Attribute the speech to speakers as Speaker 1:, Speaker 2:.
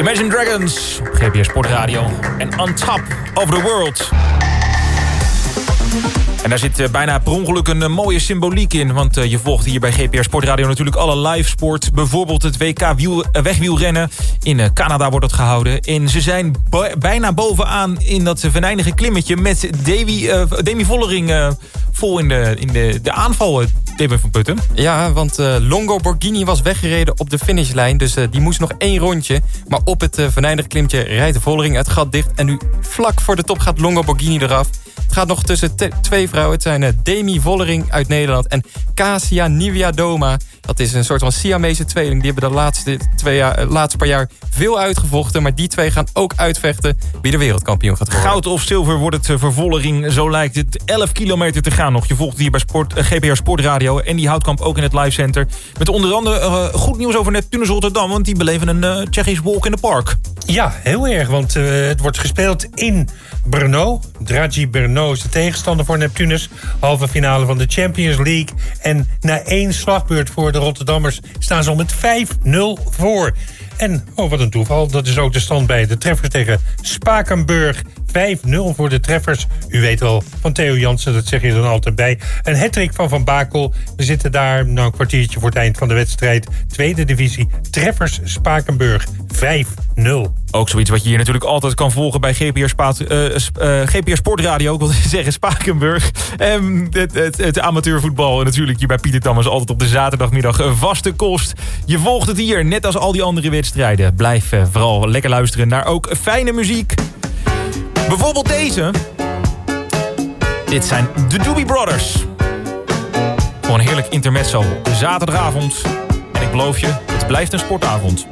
Speaker 1: Imagine Dragons, GPS Sportradio en On Top of the World. En daar zit bijna per ongeluk een mooie symboliek in. Want je volgt hier bij GPR Sportradio natuurlijk alle live sport. Bijvoorbeeld het WK wegwielrennen. In Canada wordt dat gehouden. En ze zijn bijna bovenaan in dat venijnige klimmetje met Demi Vollering vol in de aanval. Demi van Putten.
Speaker 2: Ja, want Longo Borghini was weggereden op de finishlijn. Dus die moest nog 1 rondje. Maar op het venijnige klimmetje rijdt Vollering het gat dicht. En nu vlak voor de top gaat Longo Borghini eraf. Het gaat nog tussen 2 vrouwen. Het zijn Demi Vollering uit Nederland en Kasia Niewiadoma. Dat is een soort van Siamese tweeling. Die hebben de laatste paar jaar veel uitgevochten. Maar die 2 gaan ook uitvechten wie de wereldkampioen gaat worden.
Speaker 1: Goud of zilver wordt het voor Vollering. Zo lijkt het 11 kilometer te gaan nog. Je volgt hier bij GPR Sportradio. En die Houtkamp ook in het live center. Met onder andere goed nieuws over Neptunus Rotterdam. Want die beleven een Tsjechisch walk in the park.
Speaker 3: Ja, heel erg. Want het wordt gespeeld in Brno. Draghi Brno is de tegenstander voor Neptunus. Halve finale van de Champions League. En na 1 slagbeurt voor de Rotterdammers staan ze al met 5-0 voor. En, wat een toeval, dat is ook de stand bij de treffers tegen Spakenburg. 5-0 voor de treffers. U weet wel, van Theo Jansen, dat zeg je dan altijd bij. Een hattrick van Van Bakel. We zitten daar een kwartiertje voor het eind van de wedstrijd. Tweede divisie, treffers Spakenburg. 5-0.
Speaker 1: Ook zoiets wat je hier natuurlijk altijd kan volgen bij GPR Sportradio. Ik wilde zeggen Spakenburg. Het amateurvoetbal. En natuurlijk hier bij Pieter Dammers altijd op de zaterdagmiddag vaste kost. Je volgt het hier, net als al die andere wedstrijden. Blijf vooral lekker luisteren naar ook fijne muziek. Bijvoorbeeld deze. Dit zijn de Doobie Brothers. Gewoon een heerlijk intermezzo. Zaterdagavond. En ik beloof je, het blijft een sportavond.